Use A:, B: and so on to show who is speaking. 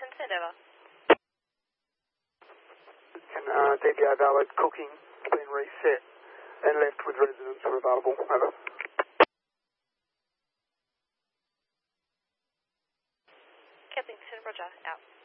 A: send over.
B: Can DPO valid cooking been reset and left with residents who are available? Over.
A: Kensington, roger, out.